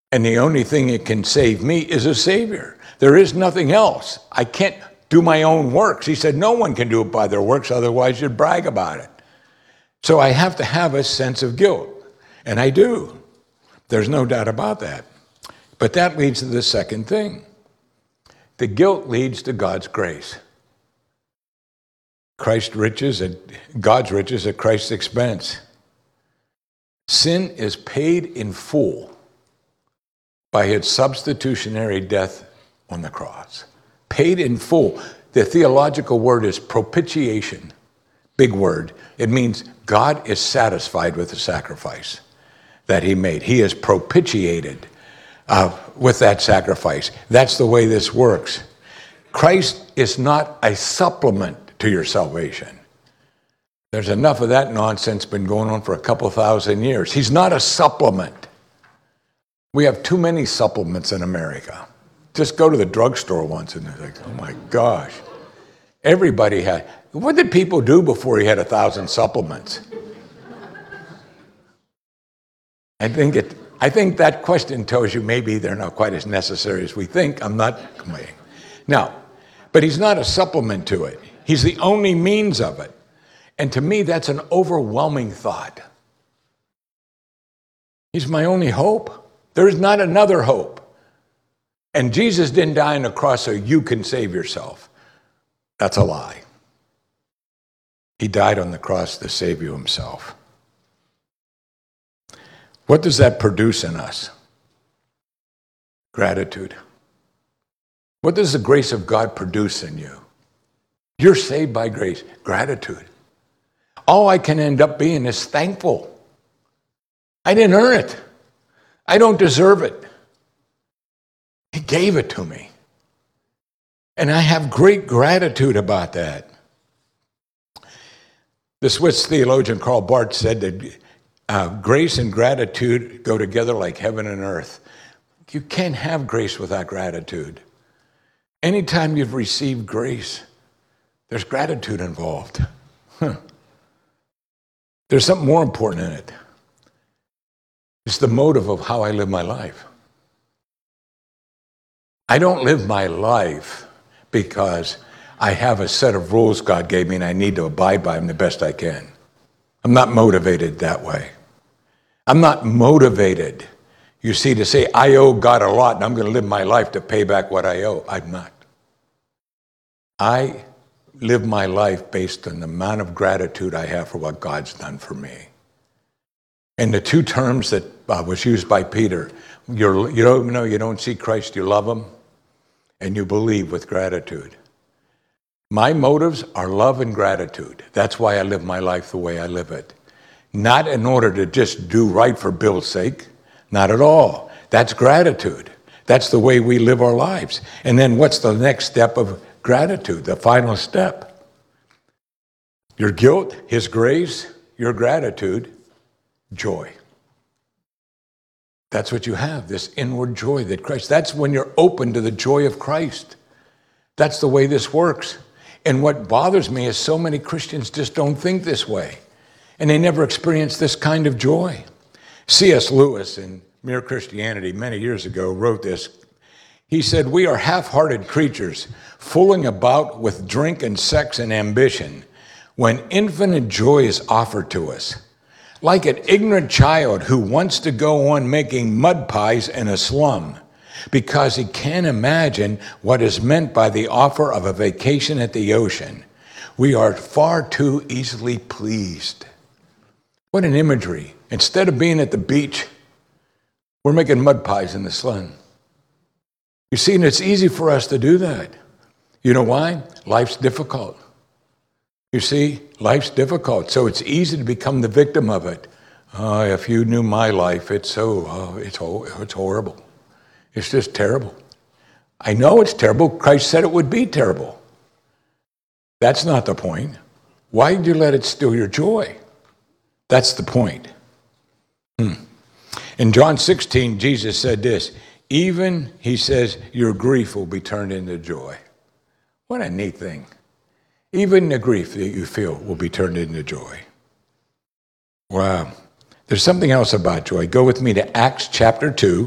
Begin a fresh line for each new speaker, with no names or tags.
And the only thing that can save me is a Savior. There is nothing else. I can't do my own works. He said no one can do it by their works, otherwise you'd brag about it. So I have to have a sense of guilt, and I do. There's no doubt about that. But that leads to the second thing. The guilt leads to God's grace. God's riches at Christ's expense. Sin is paid in full by his substitutionary death on the cross. Paid in full. The theological word is propitiation. Big word. It means God is satisfied with the sacrifice that he made. He is propitiated with that sacrifice. That's the way this works. Christ is not a supplement to your salvation. There's enough of that nonsense been going on for a couple thousand years. He's not a supplement. We have too many supplements in America. Just go to the drugstore once and they're like, oh my gosh. Everybody had. What did people do before he had 1,000 supplements? I think that question tells you maybe they're not quite as necessary as we think. I'm not complaining. Now, but he's not a supplement to it. He's the only means of it. And to me, that's an overwhelming thought. He's my only hope. There is not another hope. And Jesus didn't die on the cross so you can save yourself. That's a lie. He died on the cross to save you himself. What does that produce in us? Gratitude. What does the grace of God produce in you? You're saved by grace. Gratitude. All I can end up being is thankful. I didn't earn it. I don't deserve it. He gave it to me. And I have great gratitude about that. The Swiss theologian Karl Barth said that grace and gratitude go together like heaven and earth. You can't have grace without gratitude. Anytime you've received grace, there's gratitude involved. There's something more important in it. It's the motive of how I live my life. I don't live my life because I have a set of rules God gave me and I need to abide by them the best I can. I'm not motivated that way. I'm not motivated, you see, to say I owe God a lot and I'm going to live my life to pay back what I owe. I'm not. I live my life based on the amount of gratitude I have for what God's done for me. And the two terms that was used by Peter, you don't see Christ, you love him, and you believe with gratitude. My motives are love and gratitude. That's why I live my life the way I live it. Not in order to just do right for Bill's sake. Not at all. That's gratitude. That's the way we live our lives. And then what's the next step of gratitude? The final step. Your guilt, his grace, your gratitude, joy. That's what you have, this inward joy that Christ. That's when you're open to the joy of Christ. That's the way this works. And what bothers me is so many Christians just don't think this way. And they never experience this kind of joy. C.S. Lewis in Mere Christianity many years ago wrote this. He said, "We are half-hearted creatures, fooling about with drink and sex and ambition, when infinite joy is offered to us. Like an ignorant child who wants to go on making mud pies in a slum because he can't imagine what is meant by the offer of a vacation at the ocean. We are far too easily pleased." What an imagery. Instead of being at the beach, we're making mud pies in the slum. You see, and it's easy for us to do that. You know why? Life's difficult. You see, life's difficult, so it's easy to become the victim of it. If you knew my life, it's horrible. It's just terrible. I know it's terrible. Christ said it would be terrible. That's not the point. Why did you let it steal your joy? That's the point. In John 16, Jesus said this, even, he says, your grief will be turned into joy. What a neat thing. Even the grief that you feel will be turned into joy. Wow. There's something else about joy. Go with me to Acts chapter 2.